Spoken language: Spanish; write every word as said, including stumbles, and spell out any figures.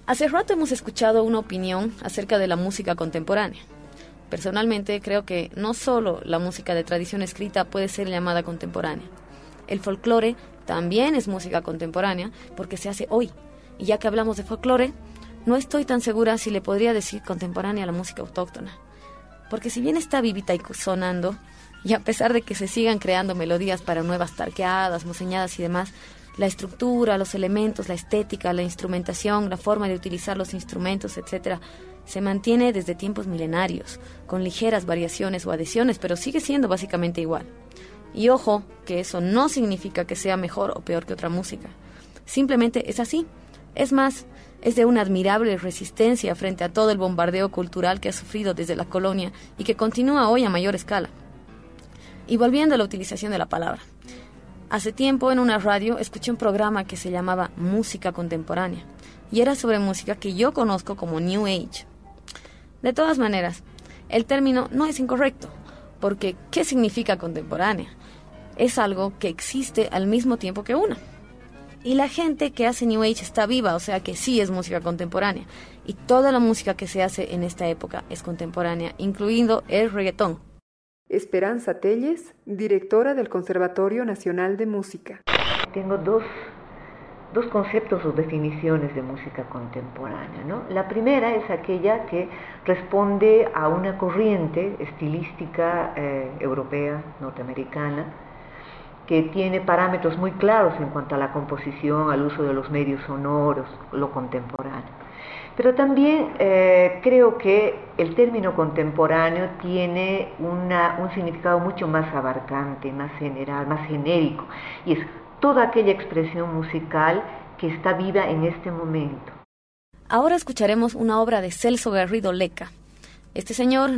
Hace rato hemos escuchado una opinión acerca de la música contemporánea. Personalmente creo que no solo la música de tradición escrita puede ser llamada contemporánea. El folclore también es música contemporánea porque se hace hoy. Y ya que hablamos de folclore, no estoy tan segura si le podría decir contemporánea a la música autóctona. Porque si bien está vivita y sonando, y a pesar de que se sigan creando melodías para nuevas tarqueadas, moseñadas y demás, la estructura, los elementos, la estética, la instrumentación, la forma de utilizar los instrumentos, etcétera, se mantiene desde tiempos milenarios, con ligeras variaciones o adhesiones, pero sigue siendo básicamente igual. Y ojo, que eso no significa que sea mejor o peor que otra música. Simplemente es así. Es más, es de una admirable resistencia frente a todo el bombardeo cultural que ha sufrido desde la colonia y que continúa hoy a mayor escala. Y volviendo a la utilización de la palabra. Hace tiempo en una radio escuché un programa que se llamaba Música Contemporánea y era sobre música que yo conozco como New Age. De todas maneras, el término no es incorrecto, porque ¿qué significa contemporánea? Es algo que existe al mismo tiempo que una. Y la gente que hace New Age está viva, o sea que sí es música contemporánea. Y toda la música que se hace en esta época es contemporánea, incluyendo el reggaetón. Esperanza Telles, directora del Conservatorio Nacional de Música. Tengo dos, dos conceptos o definiciones de música contemporánea, ¿no? La primera es aquella que responde a una corriente estilística eh, europea, norteamericana, que tiene parámetros muy claros en cuanto a la composición, al uso de los medios sonoros, lo contemporáneo. Pero también eh, creo que el término contemporáneo tiene una, un significado mucho más abarcante, más general, más genérico, y es toda aquella expresión musical que está viva en este momento. Ahora escucharemos una obra de Celso Garrido Leca. Este señor